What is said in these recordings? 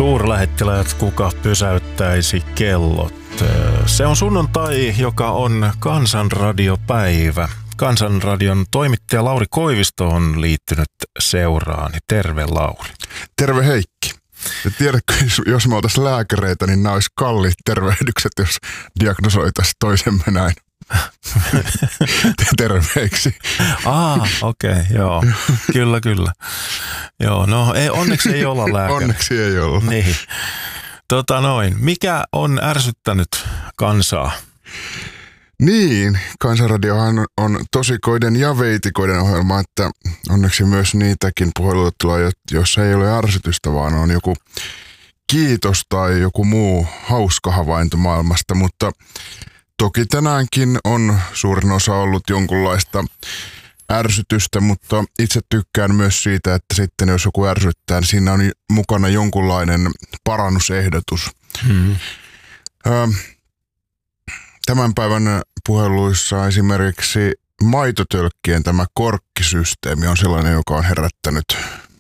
Suurlähettiläät, kuka pysäyttäisi kellot? Se on sunnuntai, joka on Kansanradiopäivä. Kansanradion toimittaja Lauri Koivisto on liittynyt seuraani. Terve Lauri. Terve Heikki. Ja tiedätkö, jos me oltaisiin lääkäreitä, niin nämä olisi kalliit tervehdykset, jos diagnosoitaisiin toisemme näin. Terveeksi. Okei, joo. Kyllä. Joo, no onneksi ei olla lääkäri. Onneksi ei olla. Niin. Mikä on ärsyttänyt kansaa? Niin, Kansanradiohan on tosikoiden ja veitikoiden ohjelma, että onneksi myös niitäkin puheluita tulee, jossa ei ole ärsytystä, vaan on joku kiitos tai joku muu hauska havainto maailmasta, mutta toki tänäänkin on suurin osa ollut jonkunlaista ärsytystä, mutta itse tykkään myös siitä, että sitten jos joku ärsyttää, niin siinä on mukana jonkunlainen parannusehdotus. Tämän päivän puheluissa esimerkiksi maitotölkkien tämä korkkisysteemi on sellainen, joka on herättänyt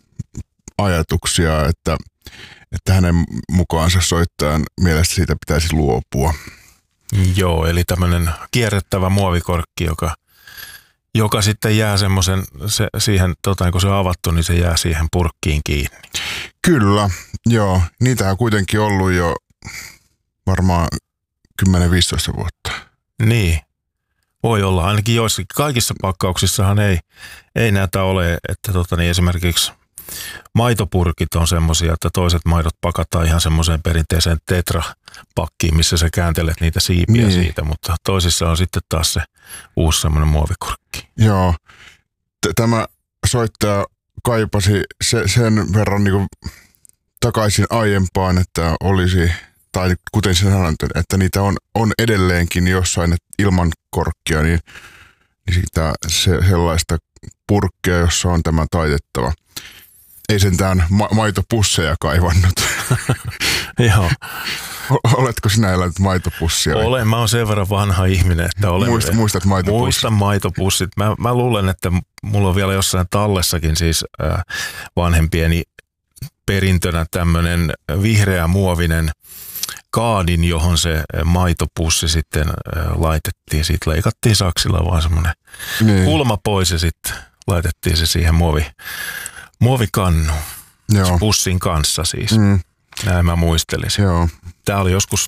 ajatuksia, että hänen mukaansa soittajan mielestä siitä pitäisi luopua. Joo, eli tämmöinen kierrettävä muovikorkki, joka sitten jää siihen, kun se on avattu, niin se jää siihen purkkiin kiinni. Kyllä, joo. Niitähän on kuitenkin ollut jo varmaan 10-15 vuotta. Niin, voi olla. Ainakin joissakin. Kaikissa pakkauksissahan ei näitä ole, että esimerkiksi maitopurkit on semmoisia, että toiset maidot pakataan ihan semmoiseen perinteiseen tetrapakkiin, missä sä kääntelet niitä siipiä siitä, mutta toisissa on sitten taas se uusi semmoinen muovikorkki. Joo, tämä soittaja kaipasi sen verran niin kuin takaisin aiempaan, että olisi, tai kuten sinä sanoit, että niitä on edelleenkin jossain ilman korkkia, niin sitä sellaista purkkia, jossa on tämä taitettava. Ei sentään maitopusseja kaivannut. Joo. Oletko sinä elänyt maitopussia? Olen, mä oon sen verran vanha ihminen, että Muistat maitopussit? Muistan maitopussit. Mä luulen, että mulla on vielä jossain tallessakin siis vanhempieni perintönä tämmönen vihreä muovinen kaadin, johon se maitopussi sitten laitettiin. Siitä leikattiin saksilla vaan semmoinen kulma pois ja sitten laitettiin se siihen muovikannu. Pussin kanssa siis. Näin mä muistelisin. Joo. Tämä oli joskus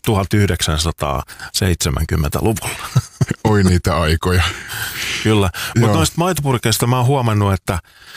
1970-luvulla. Oi niitä aikoja. Kyllä. Mutta noista maitopurkeista mä oon huomannut, että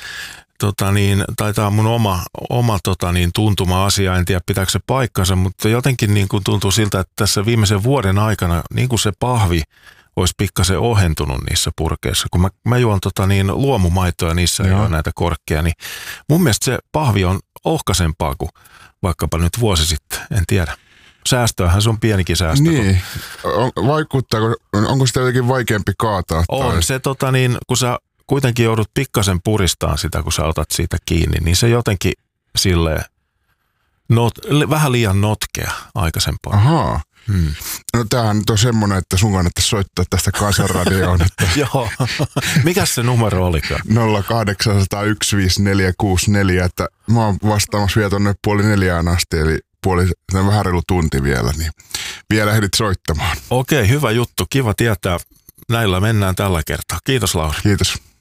taitaa mun oma tuntuma-asia, en tiedä pitääkö se paikkansa, mutta jotenkin niin kuin tuntuu siltä, että tässä viimeisen vuoden aikana niin kuin se pahvi olisi pikkasen ohentunut niissä purkeissa. Kun mä juon luomumaitoa, niissä ei ole näitä korkkeja, niin mun mielestä se pahvi on ohkaisempaa kuin vaikkapa nyt vuosi sitten, en tiedä. Säästöähän se on pienikin säästö. Niin, onko sitä jotenkin vaikeampi kaataa? On se kun sä kuitenkin joudut pikkasen puristaan sitä, kun sä otat siitä kiinni, niin se jotenkin silleen vähän liian notkea aikaisempaa. Ahaa. No tämähän nyt on semmoinen, että sun kannattaisi soittaa tästä Kansanradioon. Joo. Mikäs se numero olikaan? 0800155464, että mä oon vastaamassa vielä tonne 3:30 asti, eli vähän reilu tunti vielä, niin vielä ehdit soittamaan. Okei, hyvä juttu. Kiva tietää. Näillä mennään tällä kertaa. Kiitos Lauri. Kiitos.